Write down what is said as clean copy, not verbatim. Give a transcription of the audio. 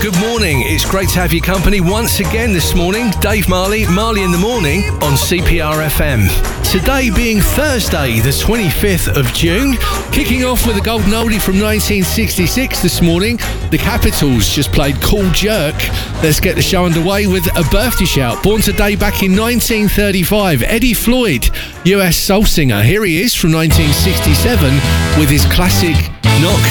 good morning. It's great to have your company once again this morning. Dave Marley in the Morning on CPR FM. Today being Thursday, the 25th of June. Kicking off with a golden oldie from 1966 this morning. The Capitals just played Cool Jerk. Let's get the show underway with a birthday shout. Born today back in 1935, Eddie Floyd, US soul singer. Here he is from 1967 with his classic Knock